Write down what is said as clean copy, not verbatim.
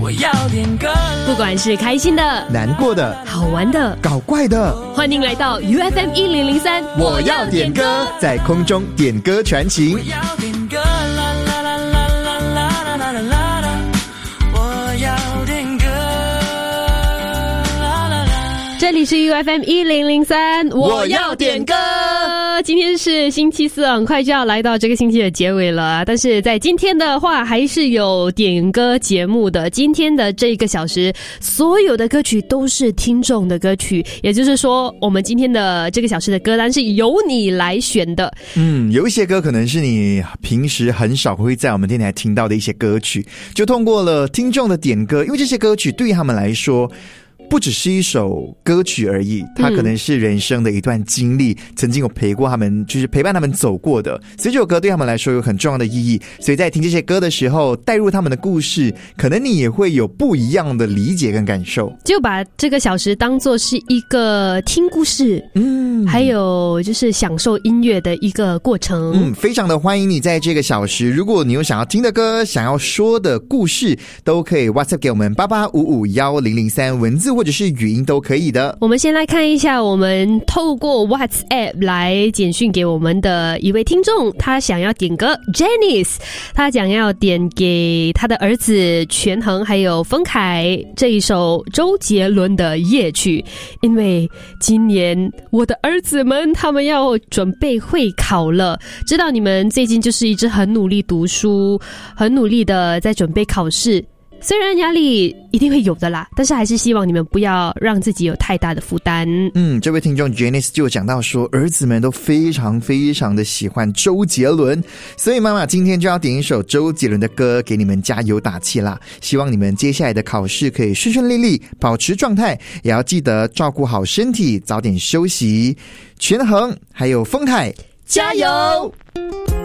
我要点歌， 不管是开心的、 难过的、 好玩的、 搞怪的， 欢迎来到 UFM 1003， 我要点歌，在空中点歌传情。 我要点歌，啦啦啦啦啦啦啦啦啦啦，我要点歌，啦啦啦。 这里是 UFM 1003，我要点歌。今天是星期四，很快就要来到这个星期的结尾了。但是在今天的话，还是有点歌节目的。今天的这个小时，所有的歌曲都是听众的歌曲，也就是说，我们今天的这个小时的歌单是由你来选的。 有一些歌可能是你平时很少会在我们电台听到的一些歌曲，就通过了听众的点歌，因为这些歌曲对于他们来说不只是一首歌曲而已，它可能是人生的一段经历，曾经有陪过他们，就是陪伴他们走过的，所以这首歌对他们来说有很重要的意义。所以在听这些歌的时候，带入他们的故事，可能你也会有不一样的理解跟感受。 就把这个小时当作是一个听故事，还有就是享受音乐的一个过程。 非常的欢迎你在这个小时，如果你有想要听的歌、想要说的故事，都可以 WhatsApp 给我们88551003，文字或者是语音都可以的。 我们先来看一下，我们透过 WhatsApp 来简讯给我们的一位听众，他想要点歌 Janice， 他想要点给他的儿子权衡还有丰凯这一首周杰伦的夜曲，因为今年我的儿子们他们要准备会考了，知道你们最近就是一直很努力读书，很努力的在准备考试，虽然压力一定会有的啦，但是还是希望你们不要让自己有太大的负担。 这位听众 Janice 就讲到说，儿子们都非常非常的喜欢周杰伦，所以妈妈今天就要点一首周杰伦的歌给你们加油打气啦。希望你们接下来的考试可以顺顺利利，保持状态，也要记得照顾好身体，早点休息。权衡还有丰凯，加油！